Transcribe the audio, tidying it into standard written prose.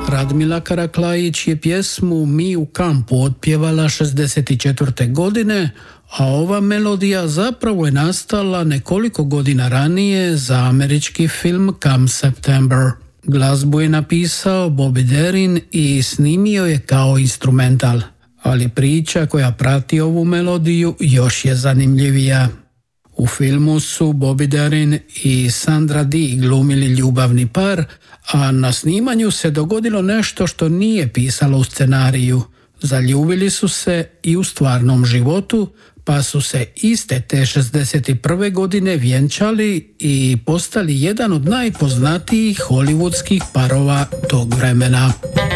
Radmila Karaklajić je pjesmu Mi u kampu otpjevala 64. godine, a ova melodija zapravo je nastala nekoliko godina ranije za američki film Come September. Glazbu je napisao Bobby Darin i snimio je kao instrumental, ali priča koja prati ovu melodiju još je zanimljivija. U filmu su Bobby Darin i Sandra Dee glumili ljubavni par, a na snimanju se dogodilo nešto što nije pisalo u scenariju. Zaljubili su se i u stvarnom životu, pa su se iste te 61. godine vjenčali i postali jedan od najpoznatijih hollywoodskih parova tog vremena.